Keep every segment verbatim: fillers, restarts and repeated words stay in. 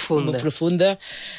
profunda. Molt profunda.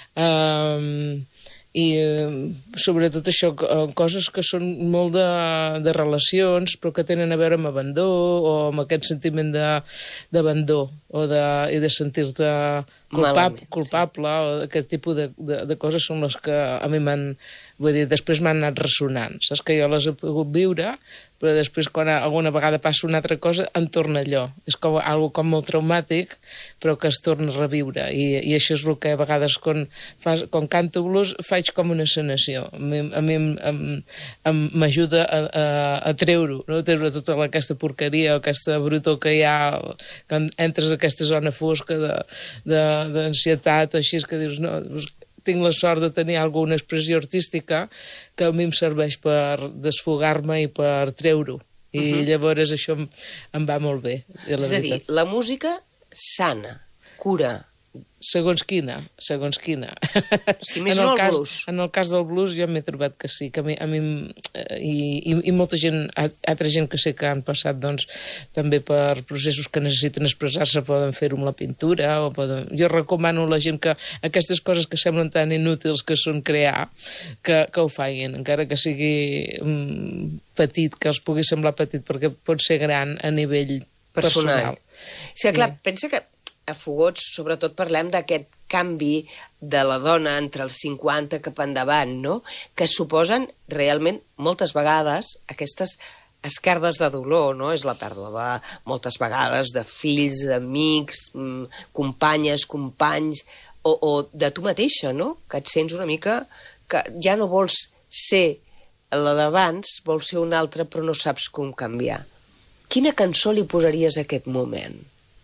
Um, I sobretot això, coses que són molt de, de relacions, però que tenen a veure amb abandó o amb aquest sentiment d'abandó o de, i de sentir-te culpable, culpable sí. O aquest tipus de, de, de coses són les que a mi m'han, vull dir, després m'han anat ressonant. Saps que jo les he pogut viure, però després quan alguna vegada passa una altra cosa em torna allò. És com algo com molt traumàtic, però que es torna a reviure. I, i això és el que a vegades quan, fas, quan canto blues faig com una sanació. A mi, a mi m'ajuda a, a, a treure-ho, no? Treure tota aquesta porqueria o aquesta brutor que hi ha quan entres a aquesta zona fosca d'ansietat o així, que dius, no, tinc la sort de tenir alguna expressió artística que a mi em serveix per desfogar-me i per treure-ho. I uh-huh. llavors això em, em va molt bé. És a dir, la música sana, cura. Segons quina, segons quina. Si més no el cas, blues. En el cas del blues jo m'he trobat que sí, que a mi, a mi i, i, i molta gent, altra gent que sé que han passat doncs, també per processos que necessiten expressar-se, poden fer-ho amb la pintura, o poden... Jo recomano a la gent que aquestes coses que semblen tan inútils que són crear, que, que ho facin, encara que sigui um, petit, que els pugui semblar petit, perquè pot ser gran a nivell personal. personal. Sí, clar, sí. Pensa que a Fogots, sobretot, parlem d'aquest canvi de la dona entre els cinquanta cap endavant, no? Que suposen realment, moltes vegades, aquestes esquerdes de dolor, no? És la pèrdua de, moltes vegades, de fills, amics, companyes, companys, o, o de tu mateixa, no? Que et sents una mica que ja no vols ser la d'abans, vols ser una altra, però no saps com canviar. Quina cançó li posaries a aquest moment?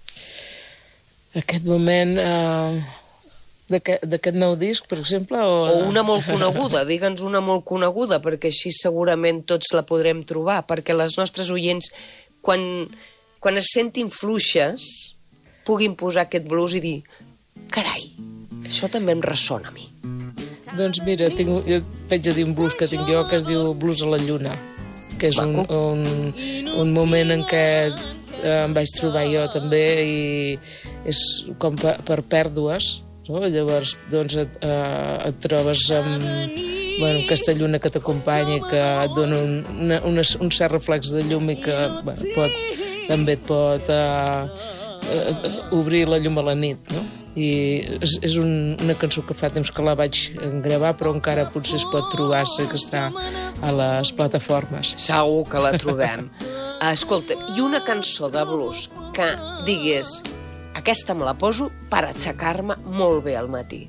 Aquest moment uh, d'aquest nou disc, per exemple? O, o una molt coneguda, digue'ns una molt coneguda, perquè així segurament tots la podrem trobar, perquè les nostres oients, quan, quan es sentin fluixes, puguin posar aquest blues i dir carai, això també em ressona a mi. Doncs mira, tinc, jo vaig a dir un blues que tinc jo, que es diu Blues a la Lluna, que és un, un, un moment en què em vaig trobar jo també i és com per, per pèrdues, no? Llavors doncs et, eh, et trobes amb bueno, aquesta lluna que t'acompanya i que et dona un, una, una, un cert reflex de llum i que bueno, pot, també et pot eh, eh, obrir la llum a la nit, no? I és, és un, una cançó que fa temps que la vaig gravar, però encara potser es pot trobar, sé que està a les plataformes. Segur que la trobem. Escolta, i una cançó de blues que digués aquesta me la poso per aixecar-me molt bé al matí.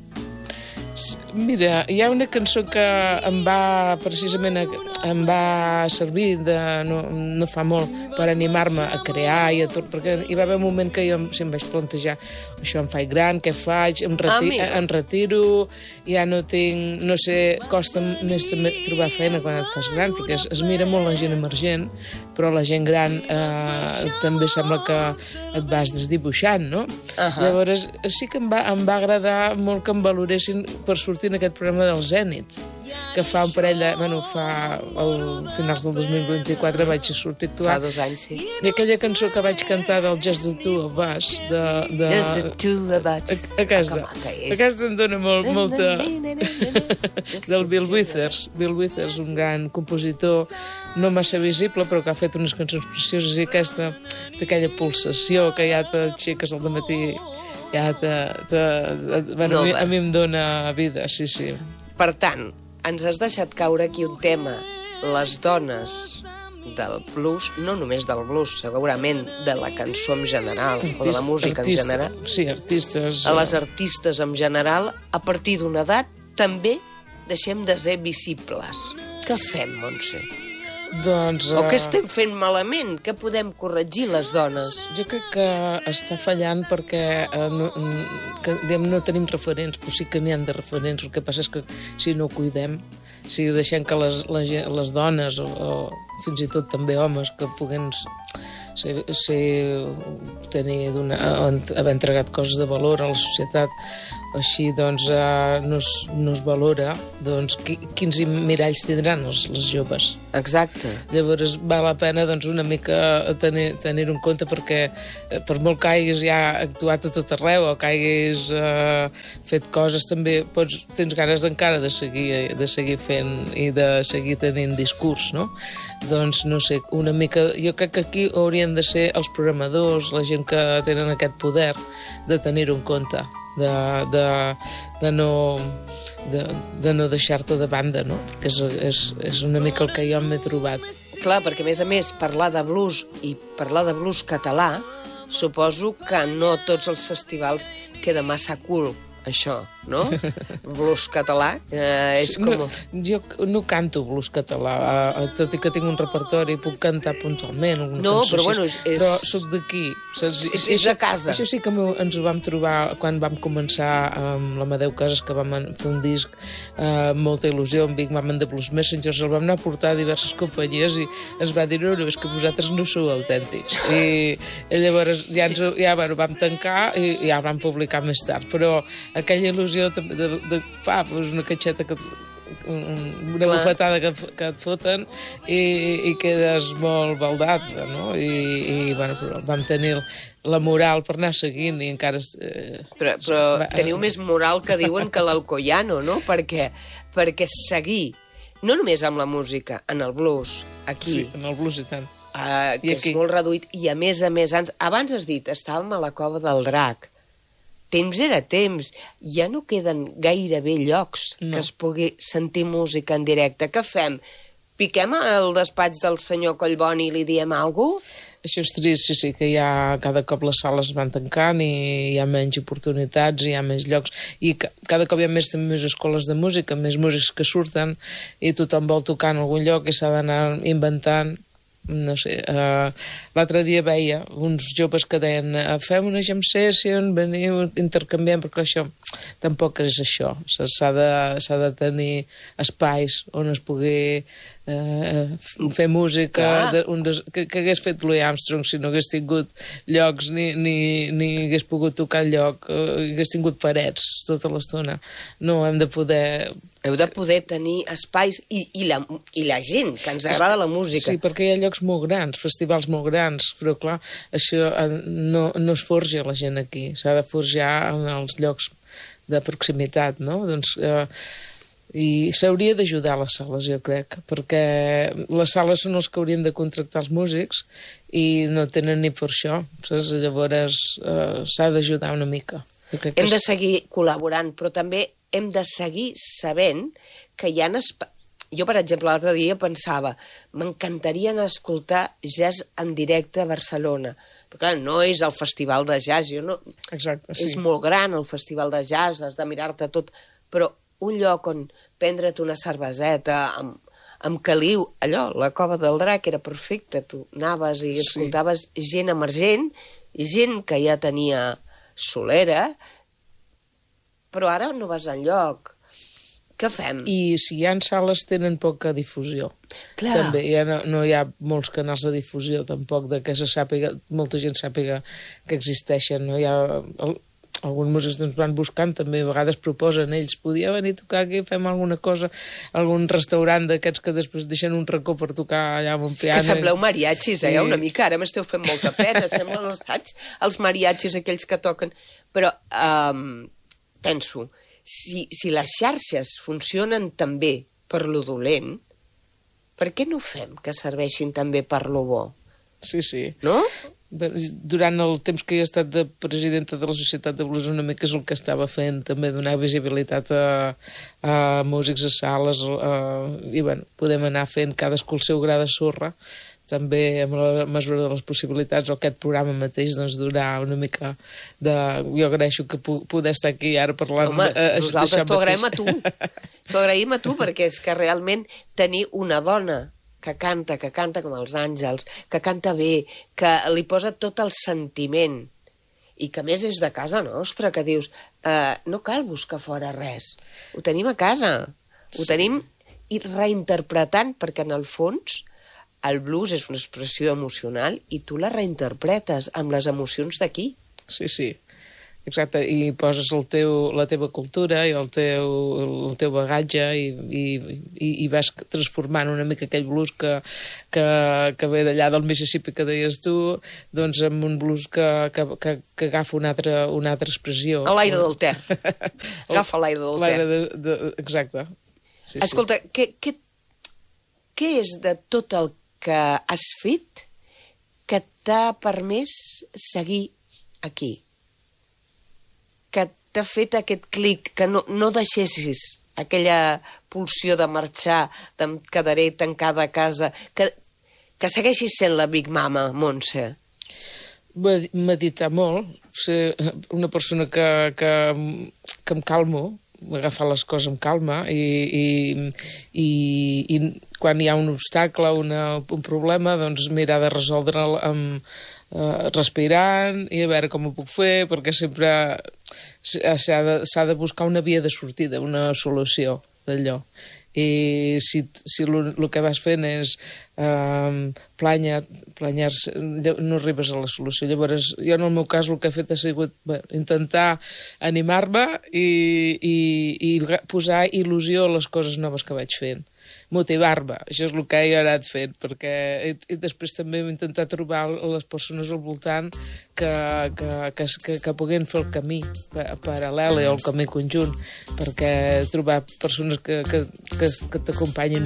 Mira, hi ha una cançó que em va precisament em va servir de, no, no fa molt per animar-me a crear i a tot, perquè hi va haver un moment que jo em vaig plantejar això em faig gran, què faig, em, reti ah, em retiro, ja no tinc, no sé, costa més trobar feina quan et fas gran, perquè es, es mira molt la gent emergent, però la gent gran eh, també sembla que et vas desdibuixant, no? Uh -huh. Llavors sí que em va, em va agradar molt que em valoressin per sortir en aquest programa del Zènit, que fa un parell de... Bueno, fa... al finals del dos mil vint-i-quatre vaig sortir a actuar. Fa dos anys, sí. I aquella cançó que vaig cantar del Just the Two of Us, de... de Just the Two of Us. A, aquesta. Aquesta em dona molt, molta... del Bill Withers. Bill Withers, un gran compositor, no massa visible, però que ha fet unes cançons precioses, i aquesta, d'aquella pulsació que ja t'aixeques al dematí, ja te... te bueno, no, a, mi, a mi em dona vida, sí, sí. Per tant, ens has deixat caure aquí un tema, les dones del blues, no només del blues, segurament de la cançó en general, Artist, o de la música artista, en general. Sí, artistes... A les artistes en general, a partir d'una edat, també deixem de ser visibles. Què fem, Montse? Doncs... O què estem fent malament? Què podem corregir, les dones? Jo crec que està fallant perquè eh, no, que, diguem, no tenim referents, però sí que n'hi ha de referents. El que passa és que si no ho cuidem, si deixem que les, les, les dones o, o fins i tot també homes que puguen ser, ser tenir donar, haver entregat coses de valor a la societat, així doncs eh, no, es, no es valora doncs, qui, quins miralls tindran els, les joves. Exacte. Llavors val la pena doncs, una mica tenir, tenir en compte perquè eh, per molt que hagis ja actuat a tot arreu o que hagis eh, fet coses també pots, tens ganes encara de seguir, de seguir fent i de seguir tenint discurs, no? Doncs no sé, una mica jo crec que aquí haurien de ser els programadors, la gent que tenen aquest poder de tenir-ho en compte, de, de, de no de, de no deixar-te de banda, no? Perquè és, és, és una mica el que jo m'he trobat. Clar, perquè a més a més parlar de blues i parlar de blues català suposo que no tots els festivals queda massa cool això, no? Blues català eh, és com... No, jo no canto blues català, eh, tot i que tinc un repertori i puc cantar puntualment alguna no, cançó, però bueno, és... però soc d'aquí. És, és de casa. Això sí que ens ho vam trobar quan vam començar amb l'Amadeu Casas, que vam fer un disc eh, amb molta il·lusió, amb Big Mama and the Blues Messengers, el vam anar a portar a diverses companyies i ens va dir, no, no, és que vosaltres no sou autèntics. I, i llavors ja, ens, ja bueno, vam tancar i, i ja vam publicar més tard, però aquella il·lusió de, de, de pa, pues una catxeta que una Clar. bufetada que, que et foten i, i quedes molt baldat, no? I, i bueno, però vam tenir la moral per anar seguint i encara... Eh, però però va, teniu eh, més moral que diuen que l'Alcoyano, no? Perquè, perquè seguir, no només amb la música, en el blues, aquí... Sí, en el blues i tant. Uh, que és molt reduït, i a més a més, abans has dit, estàvem a la Cova del Drac, temps era temps, ja no queden gairebé llocs no. que es pugui sentir música en directe. Què fem? Piquem al despatx del senyor Collboni i li diem alguna cosa? Això és trist, sí, sí, que ja cada cop les sales van tancant i hi ha menys oportunitats, hi ha més llocs, i cada cop hi ha més, més escoles de música, més músics que surten, i tothom vol tocar en algun lloc i s'ha d'anar inventant. No sé, uh, l'altre dia veia uns joves que deien fem una jam session, veniu, intercanviem, perquè això tampoc és això. S'ha de, s'ha de tenir espais on es pugui eh, fer música de, un des, que, que hagués fet Louis Armstrong si no hagués tingut llocs ni, ni, ni hagués pogut tocar lloc, eh, hagués tingut parets tota l'estona. No, hem de poder... Heu de poder tenir espais i, i, la, i la gent que ens agrada la música. Sí, perquè hi ha llocs molt grans, festivals molt grans, però clar, això no, no es forja la gent aquí, s'ha de forjar en els llocs de proximitat, no? Doncs, eh, i s'hauria d'ajudar les sales, jo crec, perquè les sales són els que haurien de contractar els músics i no tenen ni per això. Saps? Llavors eh, s'ha d'ajudar una mica. Hem de seguir col·laborant, però també hem de seguir sabent que hi ha... Esp... Jo, per exemple, l'altre dia pensava m'encantaria anar a escoltar jazz en directe a Barcelona. Però, clar, no és el festival de jazz. Jo no... Exacte, sí. És molt gran el festival de jazz, has de mirar-te tot, però un lloc on prendre't una cerveseta amb, amb caliu, allò, la Cova del Drac era perfecte. Tu anaves i escoltaves sí. gent emergent, gent que ja tenia solera, però ara no vas enlloc. Què fem? I si hi ha sales tenen poca difusió. Clar. També ja no, no hi ha molts canals de difusió tampoc de que se sàpiga, molta gent sàpiga que existeixen. No hi ha... El, alguns músics ens van buscant, també a vegades proposen ells, podia venir a tocar aquí, fem alguna cosa, algun restaurant d'aquests que després deixen un racó per tocar allà amb un piano. Que sembleu mariachis, eh? Sí. Una mica, ara m'esteu fent molta pena, semblen els, saps? Els mariachis, aquells que toquen. Però um, penso, si, si les xarxes funcionen també per lo dolent, per què no fem que serveixin també per lo bo? Sí, sí. No? Durant el temps que he estat de presidenta de la Societat de Blues una mica és el que estava fent, també donar visibilitat a, a músics, a sales, a, i bueno, podem anar fent cadascú el seu gra de sorra, també amb la mesura de les possibilitats, o aquest programa mateix, doncs, donar una mica de... Jo agraeixo que pu poder estar aquí ara parlant... Home, a, a, nosaltres t'ho agraïm a tu, t'ho agraïm a tu, perquè és que realment tenir una dona que canta, que canta com els àngels, que canta bé, que li posa tot el sentiment, i que més és de casa nostra, que dius, eh, no cal buscar fora res, ho tenim a casa, ho tenim i reinterpretant, perquè en el fons el blues és una expressió emocional i tu la reinterpretes amb les emocions d'aquí. Sí, sí, exacte, i poses el teu, la teva cultura i el teu, el teu bagatge i, i, i vas transformant una mica aquell blues que, que, que ve d'allà del Mississippi que deies tu, doncs en un blues que, que, que, que agafa una altra, una altra expressió. A l'aire del Ter. Agafa l'aire del Ter. L'aire de, de, exacte. Sí, Escolta, sí. què, què, què és de tot el que has fet que t'ha permès seguir aquí? Que t'ha fet aquest clic, que no, no deixessis aquella pulsió de marxar, de em quedaré tancada a casa, que, que segueixis sent la Big Mama, Montse? Meditar molt, ser una persona que, que, que em calmo, agafar les coses amb calma i, i, i, i quan hi ha un obstacle, una, un problema, doncs mirar de resoldre'l amb, eh, respirant i a veure com ho puc fer, perquè sempre s'ha de, s'ha de buscar una via de sortida, una solució d'allò. I si, si el que vas fent és eh, planyar, planyar no arribes a la solució. Llavors, jo en el meu cas el que he fet ha sigut bé, intentar animar-me i, i, i posar il·lusió a les coses noves que vaig fent. Motivar-me, això és el que he anat fent, perquè i, i després també hem intentat trobar les persones al voltant que, que, que, que, que puguin fer el camí paral·lel o el camí conjunt, perquè trobar persones que, que, que, que t'acompanyin